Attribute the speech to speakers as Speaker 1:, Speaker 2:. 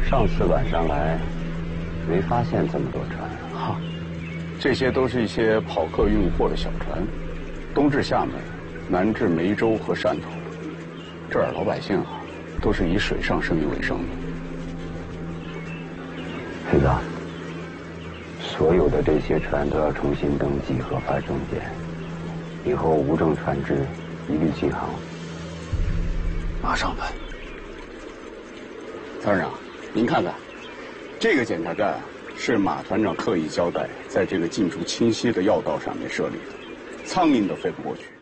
Speaker 1: 上次晚上来，没发现这么多船。
Speaker 2: 哈，这些都是一些跑客运货的小船，东至厦门，南至梅州和汕头。这儿老百姓啊，都是以水上生意为生的。
Speaker 1: 黑子，所有的这些船都要重新登记核发证件，以后无证船只一律禁航。
Speaker 2: 马上办。团长，您看看，这个检查站啊，是马团长刻意交代，在这个进出清晰的要道上面设立的，苍蝇都飞不过去。